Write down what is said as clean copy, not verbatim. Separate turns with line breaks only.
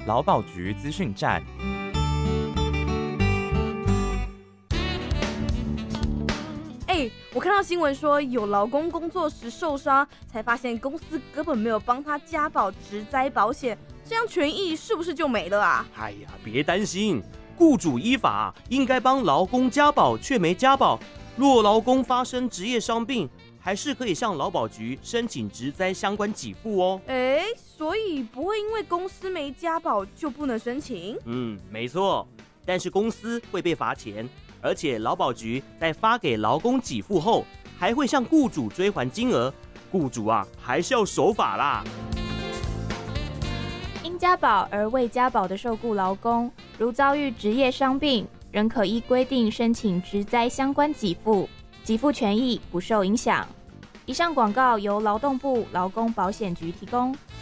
劳保局资讯站。
我看到新闻说有劳工工作时受伤，才发现公司根本没有帮他加保职灾保险，这样权益是不是就没了啊？
哎呀，别担心，雇主依法应该帮劳工加保，却没加保。若劳工发生职业伤病，还是可以向劳保局申请职灾相关给付哦。
所以不会因为公司没加保就不能申请？
没错，但是公司会被罚钱。而且劳保局在发给劳工给付后，还会向雇主追还金额，雇主还是要守法啦。
因加保而未加保的受雇劳工，如遭遇职业伤病，仍可依规定申请职灾相关给付，给付权益不受影响。以上广告由劳动部劳工保险局提供。